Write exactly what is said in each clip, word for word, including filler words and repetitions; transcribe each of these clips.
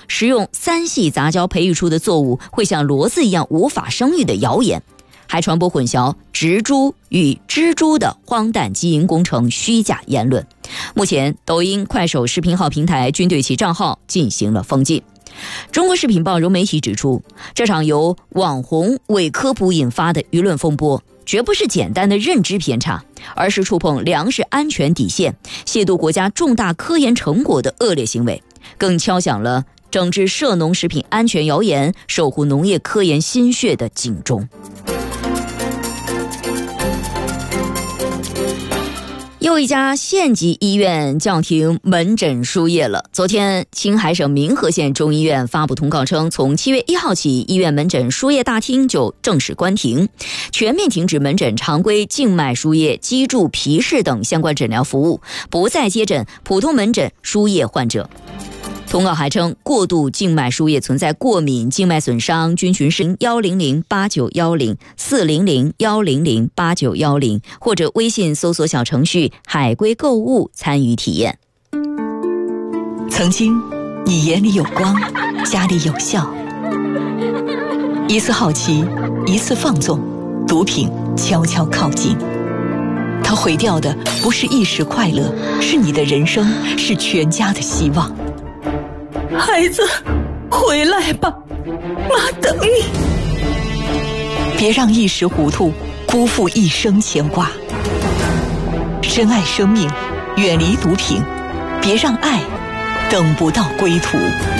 食用三系杂交培育出的作物会像骡子一样无法生育的谣言，还传播混淆植株与蜘蛛的荒诞基因工程虚假言论。目前抖音、快手视频号平台均对其账号进行了封禁。中国视频报融媒体指出，这场由网红伪科普引发的舆论风波绝不是简单的认知偏差，而是触碰粮食安全底线、亵渎国家重大科研成果的恶劣行为，更敲响了整治涉农食品安全谣言、守护农业科研心血的警钟。又一家县级医院叫停门诊输液了。昨天，青海省民和县中医院发布通告称，从七月一号起，医院门诊输液大厅就正式关停，全面停止门诊常规静脉输液、脊柱皮试等相关诊疗服务，不再接诊普通门诊输液患者。通告还称，过度静脉输液存在过敏、静脉损伤菌群是一零零八九一零四零零一零零八九一零，或者微信搜索小程序海龟购物参与体验。 曾经你眼里有光，家里有笑，一次好奇，一次放纵，毒品悄悄靠近，它毁掉的不是一时快乐，是你的人生，是全家的希望。 孩子，回来吧，妈等你。 别让一时糊涂辜负一生牵挂，珍爱生命，远离毒品，别让爱等不到归途。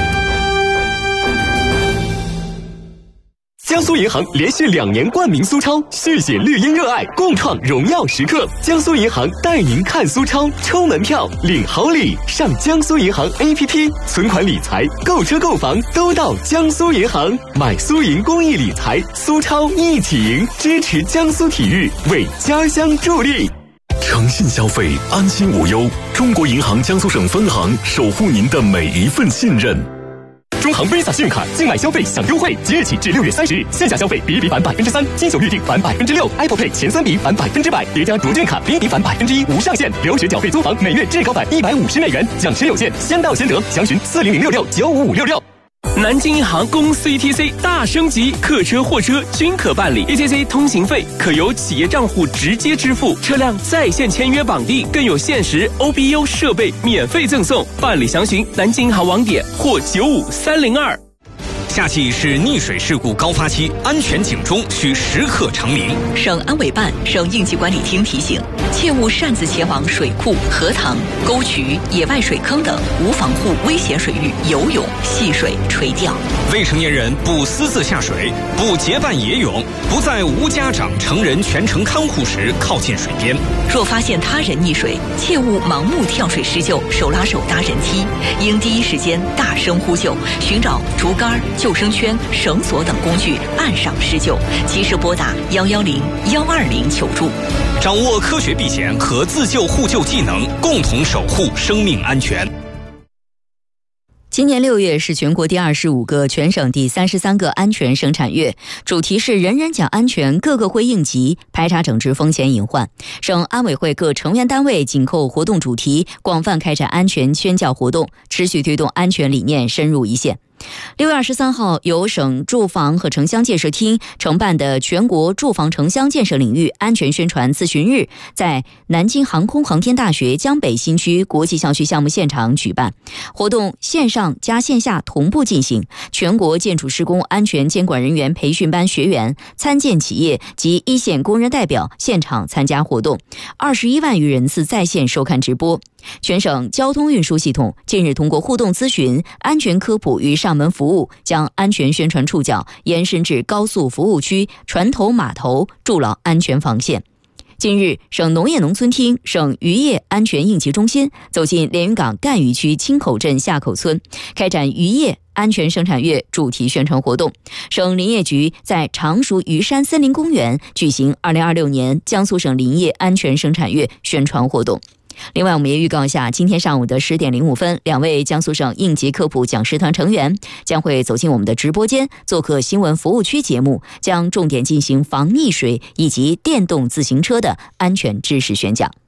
江苏银行连续两年冠名苏超，续写绿茵热爱，共创荣耀时刻。江苏银行带您看苏超，抽门票，领好礼，上江苏银行 A P P， 存款理财、购车购房都到江苏银行。买苏银公益理财，苏超一起赢，支持江苏体育，为家乡助力。 诚信消费，安心无忧。中国银行江苏省分行守护您的每一份信任。 中行 Visa 信用卡境外消费享优惠，即日起至六月三十日，线下消费比比返百分之三，金九预订返百分之六 ，Apple Pay 前三笔返百分之百，叠加卓券卡零抵返百分之一，无上限。留学缴费租房每月至高返一百五十美元，奖池有限，先到先得。详询四零零六六九五五六六。 南京银行公司 E T C 大升级，客车、货车均可办理 E T C 通行费，可由企业账户直接支付，车辆在线签约绑定，更有限时 O B U 设备免费赠送。办理详询南京银行网点或九五三零二。 夏季是溺水事故高发期，安全警钟需时刻长鸣。 省安委办、省应急管理厅提醒，切勿擅自前往水库、河塘、沟渠、野外水坑等无防护危险水域游泳、戏水、垂钓。 未成年人不私自下水，不结伴野泳，不在无家长成人全程看护时靠近水边。 若发现他人溺水，切勿盲目跳水施救、手拉手搭人梯，应第一时间大声呼救，寻找竹竿、救生圈、绳索等工具岸上施救，及时拨打幺幺零幺二零求助。 掌握科学避险和自救互救技能，共同守护生命安全。 今年六月是全国第二十五个、全省第三十三个安全生产月，主题是人人讲安全，个个会应急，排查整治风险隐患。省安委会各成员单位紧扣活动主题，广泛开展安全宣教活动，持续推动安全理念深入一线。六月二十三号，由省住房和城乡建设厅承办的全国住房城乡建设领域安全宣传咨询日，在南京航空航天大学江北新区国际校区项目现场举办。活动线上加线下同步进行，全国建筑施工安全监管人员培训班学员、参建企业及一线工人代表现场参加活动，二十一万余人次在线收看直播。全省交通运输系统近日通过互动咨询、安全科普与上门服务，将安全宣传触角延伸至高速服务区、船头码头，筑牢安全防线。近日，省农业农村厅、省渔业安全应急中心走进连云港赣榆区青口镇下口村，开展渔业安全生产月主题宣传活动。省林业局在常熟虞山森林公园举行二零二六年江苏省林业安全生产月宣传活动。另外，我们也预告一下，今天上午的十点零五分，两位江苏省应急科普讲师团成员将会走进我们的直播间，做客新闻服务区节目，将重点进行防溺水以及电动自行车的安全知识宣讲。